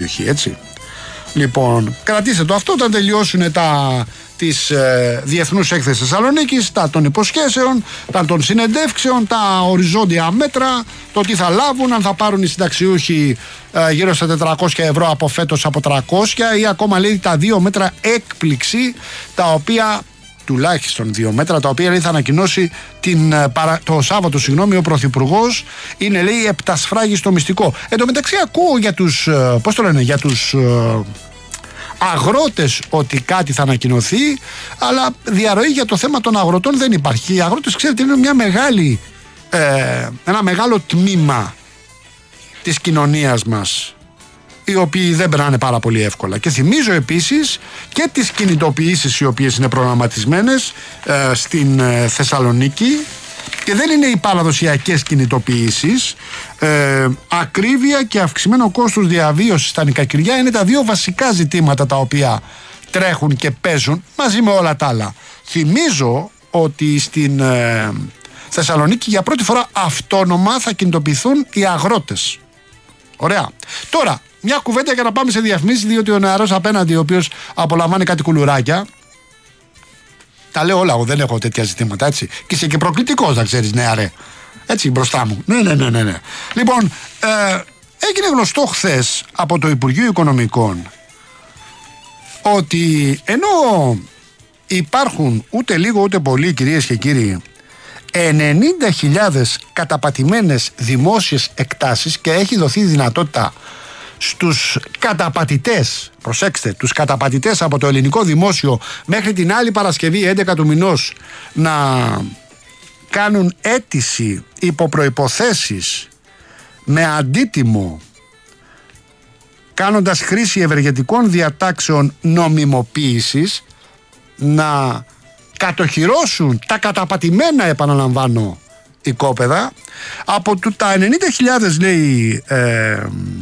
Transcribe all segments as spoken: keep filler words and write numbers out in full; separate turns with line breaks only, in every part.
περιοχή, έτσι. Λοιπόν, κρατήστε το αυτό όταν τελειώσουν τα της ε, Διεθνούς Έκθεσης Θεσσαλονίκης, τα των υποσχέσεων, τα των συνεντεύξεων, τα οριζόντια μέτρα, το τι θα λάβουν, αν θα πάρουν οι συνταξιούχοι ε, γύρω στα τετρακόσια ευρώ από φέτος από τριακόσια, ή ακόμα λέει τα δύο μέτρα έκπληξη, τα οποία, τουλάχιστον δύο μέτρα, τα οποία λέει θα ανακοινώσει την, το Σάββατο, συγγνώμη, ο Πρωθυπουργός. Είναι, λέει, επτασφράγιστο μυστικό. Εν τω μεταξύ ακούω για τους, πώς το λένε, για τους αγρότες ότι κάτι θα ανακοινωθεί, αλλά διαρροή για το θέμα των αγροτών δεν υπάρχει. Οι αγρότες, ξέρετε, είναι μια μεγάλη, ε, ένα μεγάλο τμήμα της κοινωνίας μας, οι οποίοι δεν περνάνε πάρα πολύ εύκολα. Και θυμίζω επίσης και τις κινητοποιήσεις οι οποίες είναι προγραμματισμένες ε, στην ε, Θεσσαλονίκη, και δεν είναι οι παραδοσιακές κινητοποιήσεις. Ε, ακρίβεια και αυξημένο κόστος διαβίωσης στα νοικοκυριά είναι τα δύο βασικά ζητήματα τα οποία τρέχουν και παίζουν μαζί με όλα τα άλλα. Θυμίζω ότι στην ε, Θεσσαλονίκη για πρώτη φορά αυτόνομα θα κινητοποιηθούν οι αγρότες. Ωραία. Τώρα, μια κουβέντα για να πάμε σε διαφημίσεις, διότι ο νεαρός απέναντι, ο οποίος απολαμβάνει κάτι κουλουράκια, τα λέω όλα, εγώ δεν έχω τέτοια ζητήματα, έτσι. Και είσαι και προκλητικός, να ξέρεις, νεαρέ. Έτσι, μπροστά μου. Ναι, ναι, ναι, ναι. ναι. Λοιπόν, ε, έγινε γνωστό χθες από το Υπουργείο Οικονομικών ότι ενώ υπάρχουν ούτε λίγο ούτε πολύ, κυρίες και κύριοι, ενενήντα χιλιάδες καταπατημένες δημόσιες εκτάσεις, και έχει δοθεί δυνατότητα στους καταπατητές, προσέξτε, τους καταπατητές από το ελληνικό δημόσιο μέχρι την άλλη Παρασκευή έντεκα του μηνός να κάνουν αίτηση υπό προϋποθέσεις με αντίτιμο, κάνοντας χρήση ευεργετικών διατάξεων νομιμοποίησης, να κατοχυρώσουν τα καταπατημένα, επαναλαμβάνω, οικόπεδα. Από του, τα ενενήντα χιλιάδες, λέει, ε,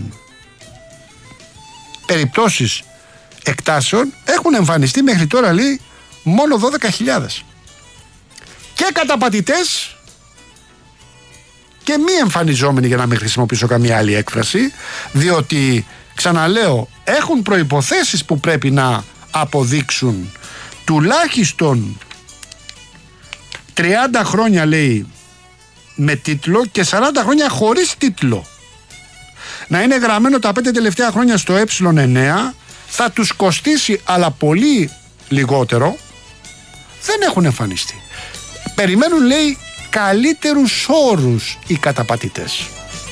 περιπτώσεις εκτάσεων έχουν εμφανιστεί μέχρι τώρα, λέει, μόνο δώδεκα χιλιάδες. Και καταπατητές και μη εμφανιζόμενοι, για να μην χρησιμοποιήσω καμία άλλη έκφραση, διότι, ξαναλέω, έχουν προϋποθέσεις που πρέπει να αποδείξουν, τουλάχιστον τριάντα χρόνια, λέει, με τίτλο και σαράντα χρόνια χωρίς τίτλο. Να είναι γραμμένο τα πέντε τελευταία χρόνια στο ε εννέα, θα τους κοστίσει, αλλά πολύ λιγότερο. Δεν έχουν εμφανιστεί. Περιμένουν, λέει, καλύτερους όρους οι καταπατητές.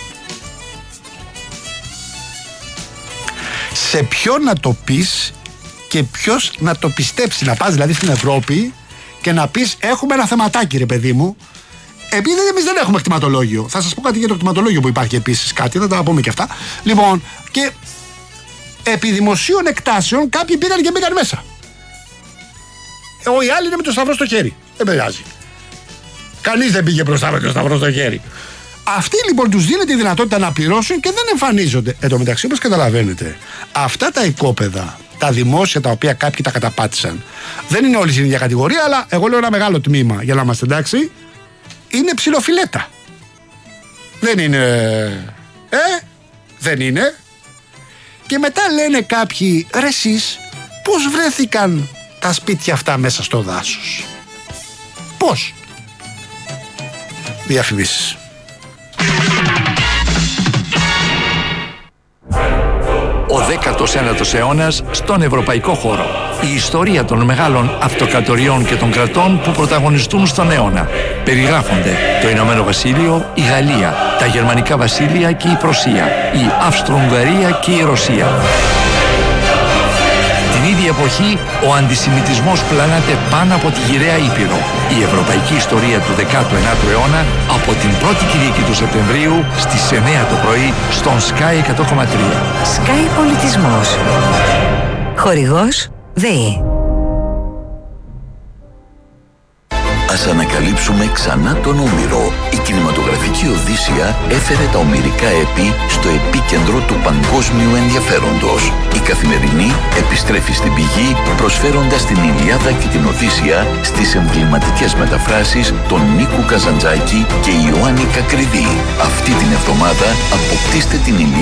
Σε ποιον να το πεις και ποιος να το πιστέψει? Να πας δηλαδή στην Ευρώπη και να πεις, έχουμε ένα θεματάκι, ρε παιδί μου, επειδή εμείς δεν έχουμε κτηματολόγιο. Θα σας πω κάτι για το κτηματολόγιο που υπάρχει επίσης, κάτι, θα τα πούμε και αυτά. Λοιπόν, και επί δημοσίων εκτάσεων κάποιοι πήγαν και μπήκαν μέσα. Ο οι άλλοι είναι με το σταυρό στο χέρι. Δεν πειράζει. Κανείς δεν πήγε μπροστά με το σταυρό στο χέρι. Αυτοί λοιπόν τους δίνεται η δυνατότητα να πληρώσουν και δεν εμφανίζονται. Εν τω μεταξύ, όπως καταλαβαίνετε, αυτά τα οικόπεδα, τα δημόσια τα οποία κάποιοι τα καταπάτησαν, δεν είναι όλοι στην ίδια κατηγορία, αλλά εγώ λέω ένα μεγάλο τμήμα, για να είμαστε εντάξει, είναι ψιλοφιλέτα. Δεν είναι. Ε, δεν είναι. Και μετά λένε κάποιοι, ρε εσείς, πώς βρέθηκαν τα σπίτια αυτά μέσα στο δάσος? Πώς? Διαφημίσεις.
Ο δέκατος ένατος αιώνας στον ευρωπαϊκό χώρο. Η ιστορία των μεγάλων αυτοκρατοριών και των κρατών που πρωταγωνιστούν στον αιώνα. Περιγράφονται το Ηνωμένο Βασίλειο, η Γαλλία, τα Γερμανικά Βασίλεια και η Πρωσία, η Αυστρο-Ουγγαρία και η Ρωσία. Την ίδια εποχή, ο αντισημιτισμός πλανάται πάνω από τη γυραιά Ήπειρο. Η ευρωπαϊκή ιστορία του δέκατου ένατου αιώνα από την πρώτη Κυριακή του Σεπτεμβρίου στις εννέα το πρωί στον Sky εκατό κόμμα τρία.
Sky Πολιτισμός. Χορηγός ΔΕΗ.
Ας ανακαλύψουμε ξανά τον Όμηρο. Η κινηματογραφική Οδύσσεια έφερε τα ομηρικά έπη στο επίκεντρο του παγκόσμιου ενδιαφέροντος. Η Καθημερινή επιστρέφει στην πηγή, προσφέροντας την Ηλιάδα και την Οδύσσεια στις εμβληματικές μεταφράσεις των Νίκου Καζαντζάκη και Ιωάννη Κακριδί. Αυτή την εβδομάδα αποκτήστε την Ηλιάδα